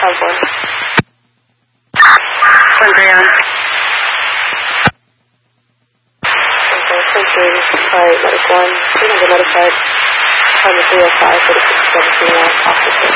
have one. Sundry on. Okay, Sentry, sorry, Medic 1. You're going to be notified on the 305 for the 617 officer.